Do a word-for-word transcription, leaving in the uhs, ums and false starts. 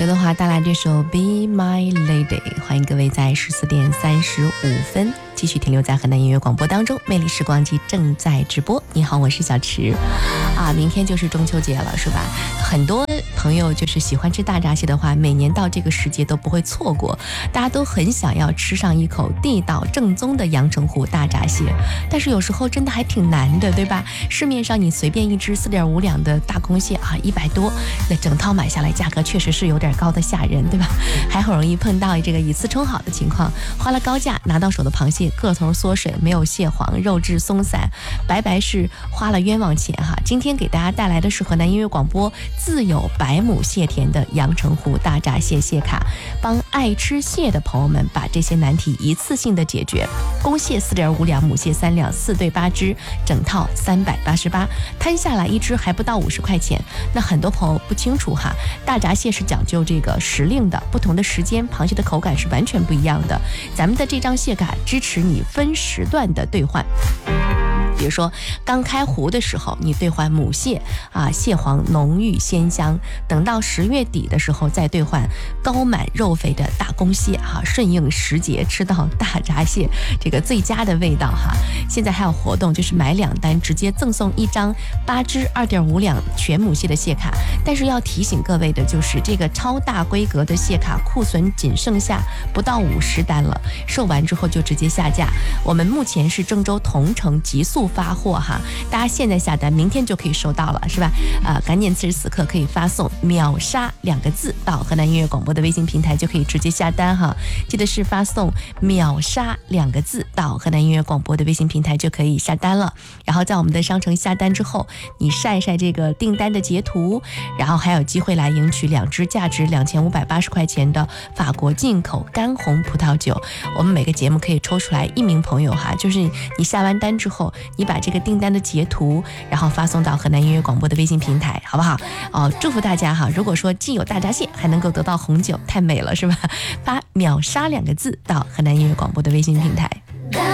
刘德华带来这首 Be My Lady， 欢迎各位在十四点三十五分继续停留在河南音乐广播当中，魅力时光机正在直播。你好，我是小池啊，明天就是中秋节了，是吧？很多朋友就是喜欢吃大闸蟹的话，每年到这个时节都不会错过，大家都很想要吃上一口地道正宗的阳澄湖大闸蟹，但是有时候真的还挺难的，对吧？市面上你随便一只四点五两的大公蟹啊，一百多，那整套买下来价格确实是有点高的吓人，对吧？还很容易碰到这个以次充好的情况，花了高价拿到手的螃蟹个头缩水，没有蟹黄，肉质松散，白白是花了冤枉钱哈。今天给大家带来的是河南音乐广播自有百亩蟹田的阳澄湖大闸蟹蟹卡，帮爱吃蟹的朋友们把这些难题一次性的解决。公蟹四点五两，母蟹三两，四对八只，整套三百八十八，摊下来一只还不到五十块钱。那很多朋友不清楚哈，大闸蟹是讲究这个时令的，不同的时间螃蟹的口感是完全不一样的。咱们的这张蟹卡支持你分时段的兑换，比如说刚开湖的时候你兑换母蟹啊，蟹黄浓郁鲜香，等到十月底的时候再兑换高满肉肥的大公蟹哈，顺应时节吃到大闸蟹这个最佳的味道哈。现在还有活动，就是买两单直接赠送一张八只二点五两全母蟹的蟹卡，但是要提醒各位的就是这个超大规格的蟹卡库存仅剩下不到五十单了，售完之后就直接下架。我们目前是郑州同城急速发货哈，大家现在下单，明天就可以收到了，是吧？啊，赶紧此时此刻可以发送秒杀两个字到河南音乐广播的微信平台，就可以直接下单哈。记得是发送秒杀两个字到河南音乐广播的微信平台就可以下单了。然后在我们的商城下单之后，你晒晒这个订单的截图，然后还有机会来赢取两支价值两千五百八十块钱的法国进口干红葡萄酒。我们每个节目可以抽出来一名朋友哈，就是你下完单之后，你把这个订单的截图，然后发送到河南音乐广播的微信平台，好不好？哦，祝福大家哈！如果说既有大闸蟹，还能够得到红酒，太美了，是吧？发秒杀两个字到河南音乐广播的微信平台。